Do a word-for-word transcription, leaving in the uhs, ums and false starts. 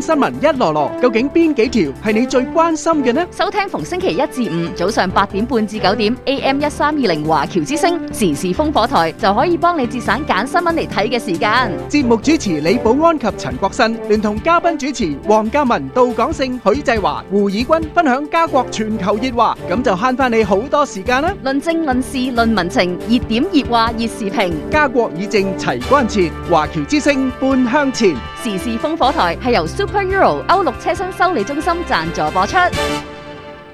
新聞一籮籮，究竟邊幾條係你最關心嘅呢？ 收聽逢星期一至五早上八點半至九點 A M 一三二零華僑之聲時事烽火台，就可以幫你節省揀新聞嚟睇嘅時間。 節目主持李寶安及陳國新，聯同嘉賓主持黃嘉文、杜廣勝、許濟華、胡以軍分享家國全球熱話，咁就慳翻你好多時間啦！ 論政論事論民情，熱點熱話熱時評， 家國以正齊關切，華僑之聲半向前。 時事烽火台係由 Super Euro 歐陸車身修理中心贊助播出。